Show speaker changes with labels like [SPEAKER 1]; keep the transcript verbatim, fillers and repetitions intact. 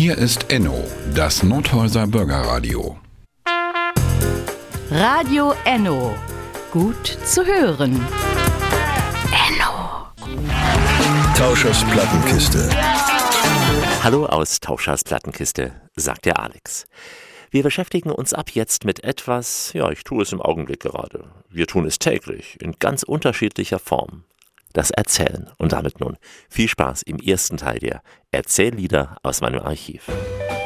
[SPEAKER 1] Hier ist Enno, das Nordhäuser Bürgerradio.
[SPEAKER 2] Radio Enno. Gut zu hören. Enno.
[SPEAKER 3] Tauschers Plattenkiste.
[SPEAKER 4] Hallo aus Tauschers Plattenkiste, sagt der Alex. Wir beschäftigen uns ab jetzt mit etwas, ja, ich tue es im Augenblick gerade. Wir tun es täglich, in ganz unterschiedlicher Form. Das Erzählen. Und damit nun viel Spaß im ersten Teil der Erzähllieder aus meinem Archiv.